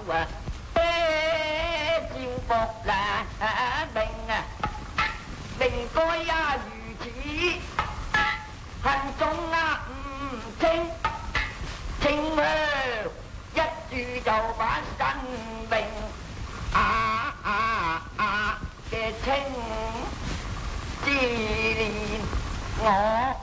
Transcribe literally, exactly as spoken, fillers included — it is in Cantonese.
啊，照服啦明啊，明該也如此，恨總呃唔清，清啊一住就把生命啊啊啊嘅清，自憐我。